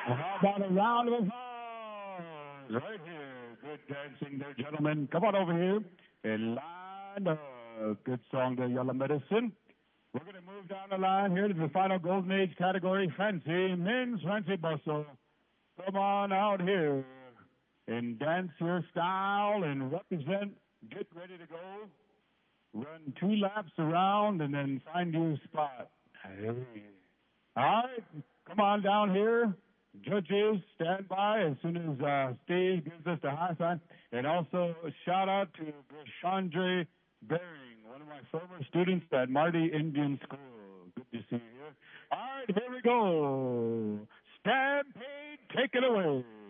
Well, how about a round of applause right here? Good dancing there, gentlemen. Come on over here and line up. Good song there, Yellow Medicine. We're going to move down the line here to the final Golden Age category, fancy, men's fancy bustle. Come on out here and dance your style and represent. Get ready to go. Run 2 laps around and then find you a spot. Hey. All right, come on down here. Judges, stand by as soon as Steve gives us the high sign. And also a shout out to Brashandre Bering, one of my former students at Marty Indian School. Good to see you here. All right, here we go. Stampede, take it away.